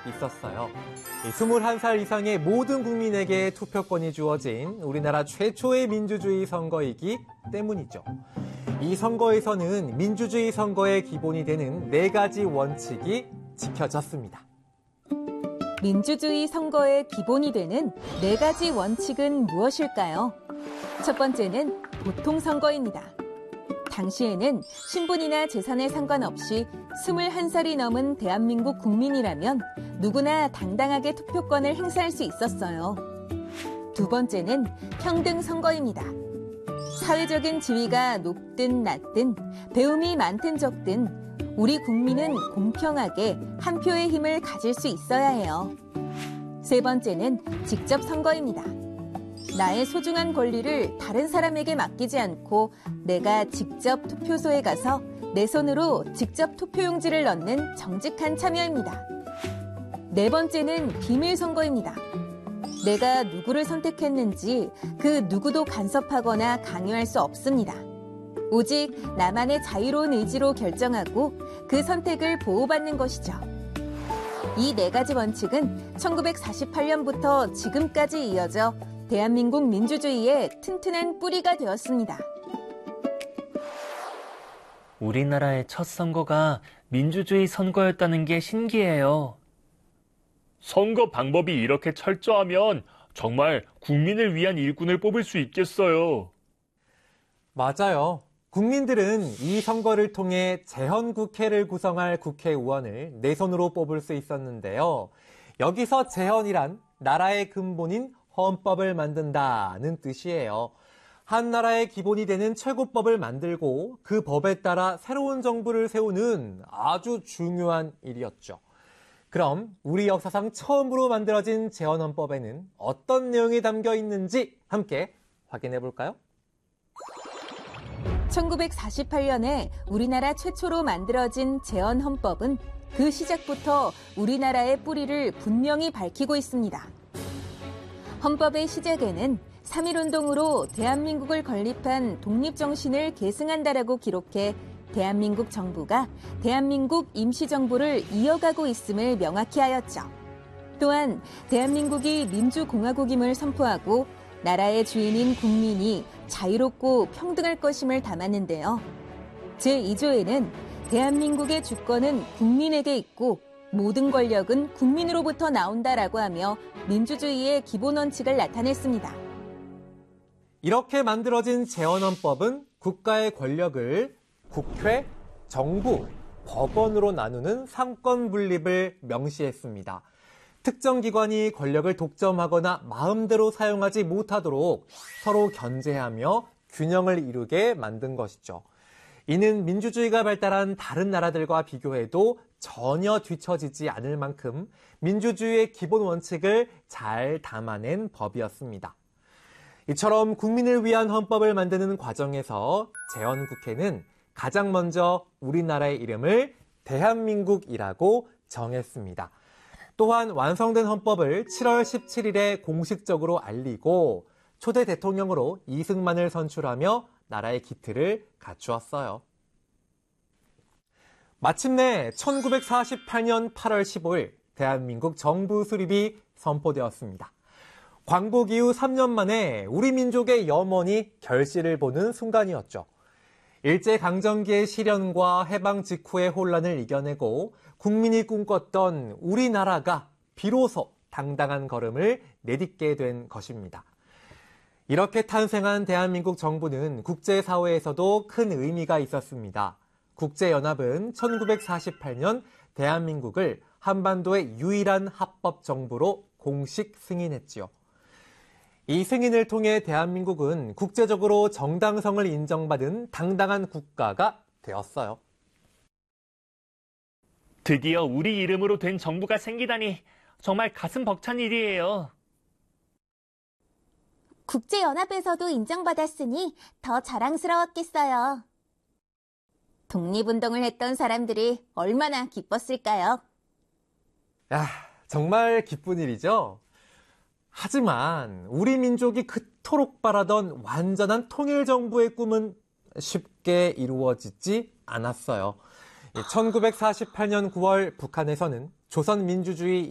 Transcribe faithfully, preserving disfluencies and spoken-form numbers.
있었어요. 스물한 살 이상의 모든 국민에게 투표권이 주어진 우리나라 최초의 민주주의 선거이기 때문이죠. 이 선거에서는 민주주의 선거의 기본이 되는 네 가지 원칙이 지켜졌습니다. 민주주의 선거의 기본이 되는 네 가지 원칙은 무엇일까요? 첫 번째는 보통선거입니다. 당시에는 신분이나 재산에 상관없이 스물한 살이 넘은 대한민국 국민이라면 누구나 당당하게 투표권을 행사할 수 있었어요. 두 번째는 평등선거입니다. 사회적인 지위가 높든 낮든 배움이 많든 적든 우리 국민은 공평하게 한 표의 힘을 가질 수 있어야 해요. 세 번째는 직접 선거입니다. 나의 소중한 권리를 다른 사람에게 맡기지 않고 내가 직접 투표소에 가서 내 손으로 직접 투표용지를 넣는 정직한 참여입니다. 네 번째는 비밀 선거입니다. 내가 누구를 선택했는지 그 누구도 간섭하거나 강요할 수 없습니다. 오직 나만의 자유로운 의지로 결정하고 그 선택을 보호받는 것이죠. 이 네 가지 원칙은 천구백사십팔 년부터 지금까지 이어져 대한민국 민주주의의 튼튼한 뿌리가 되었습니다. 우리나라의 첫 선거가 민주주의 선거였다는 게 신기해요. 선거 방법이 이렇게 철저하면 정말 국민을 위한 일꾼을 뽑을 수 있겠어요. 맞아요. 국민들은 이 선거를 통해 재헌국회를 구성할 국회의원을 내 손으로 뽑을 수 있었는데요. 여기서 재헌이란 나라의 근본인 헌법을 만든다는 뜻이에요. 한 나라의 기본이 되는 최고법을 만들고 그 법에 따라 새로운 정부를 세우는 아주 중요한 일이었죠. 그럼 우리 역사상 처음으로 만들어진 재헌헌법에는 어떤 내용이 담겨 있는지 함께 확인해 볼까요? 천구백사십팔 년에 우리나라 최초로 만들어진 재헌헌법은 그 시작부터 우리나라의 뿌리를 분명히 밝히고 있습니다. 헌법의 시작에는 삼일운동으로 대한민국을 건립한 독립정신을 계승한다라고 기록해 대한민국 정부가 대한민국 임시정부를 이어가고 있음을 명확히 하였죠. 또한 대한민국이 민주공화국임을 선포하고 나라의 주인인 국민이 자유롭고 평등할 것임을 담았는데요. 제이 조에는 대한민국의 주권은 국민에게 있고 모든 권력은 국민으로부터 나온다라고 하며 민주주의의 기본 원칙을 나타냈습니다. 이렇게 만들어진 재헌헌법은 국가의 권력을 국회, 정부, 법원으로 나누는 상권 분립을 명시했습니다. 특정 기관이 권력을 독점하거나 마음대로 사용하지 못하도록 서로 견제하며 균형을 이루게 만든 것이죠. 이는 민주주의가 발달한 다른 나라들과 비교해도 전혀 뒤처지지 않을 만큼 민주주의의 기본 원칙을 잘 담아낸 법이었습니다. 이처럼 국민을 위한 헌법을 만드는 과정에서 재헌국회는 가장 먼저 우리나라의 이름을 대한민국이라고 정했습니다. 또한 완성된 헌법을 칠월 십칠일에 공식적으로 알리고 초대 대통령으로 이승만을 선출하며 나라의 기틀을 갖추었어요. 마침내 천구백사십팔 년 팔월 십오일 대한민국 정부 수립이 선포되었습니다. 광복 이후 삼 년 만에 우리 민족의 염원이 결실을 보는 순간이었죠. 일제강점기의 시련과 해방 직후의 혼란을 이겨내고 국민이 꿈꿨던 우리나라가 비로소 당당한 걸음을 내딛게 된 것입니다. 이렇게 탄생한 대한민국 정부는 국제사회에서도 큰 의미가 있었습니다. 국제연합은 천구백사십팔 년 대한민국을 한반도의 유일한 합법정부로 공식 승인했지요. 이 승인을 통해 대한민국은 국제적으로 정당성을 인정받은 당당한 국가가 되었어요. 드디어 우리 이름으로 된 정부가 생기다니 정말 가슴 벅찬 일이에요. 국제연합에서도 인정받았으니 더 자랑스러웠겠어요. 독립운동을 했던 사람들이 얼마나 기뻤을까요? 야, 정말 기쁜 일이죠? 하지만 우리 민족이 그토록 바라던 완전한 통일정부의 꿈은 쉽게 이루어지지 않았어요. 천구백사십팔 년 구월 북한에서는 조선민주주의